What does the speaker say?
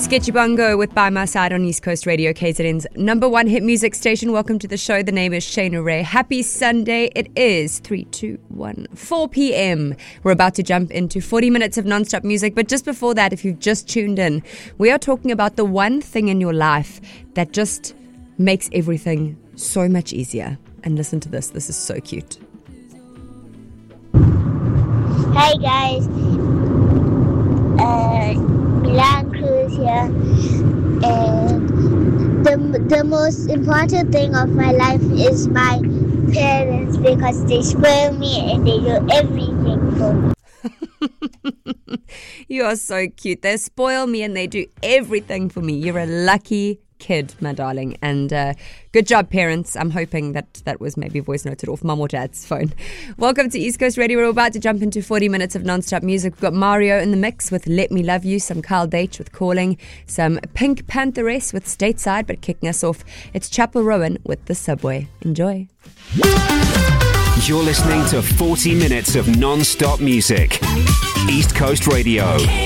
Sketchy Bongo with By My Side on East Coast Radio, KZN's number one hit music station. Welcome to the show. The name is Shayna Ray. Happy Sunday. It is 4 p.m. We're about to jump into 40 minutes of non-stop music. But just before that, if you've just tuned in, we are talking about the one thing in your life that just makes everything so much easier. And listen to this. This is so cute. Hi guys. Milan Cruz here, and the most important thing of my life is my parents, because they spoil me and they do everything for me. You are so cute. They spoil me and they do everything for me. You're a lucky kid, my darling, and good job, parents. I'm hoping that was maybe voice noted off mum or dad's phone. Welcome to East Coast Radio. We're about to jump into 40 minutes of non-stop music. We've got Mario in the mix with Let Me Love You, some Kyle Deitch with Calling, some Pink Pantheress with Stateside, but kicking us off, it's Chapel Rowan with The Subway. Enjoy. You're listening to 40 minutes of non-stop music. East Coast Radio.